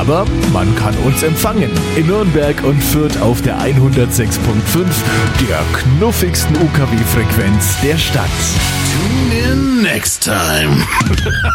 Aber man kann uns empfangen in Nürnberg und Fürth auf der 106.5, der knuffigsten UKW-Frequenz der Stadt. Tune in next time.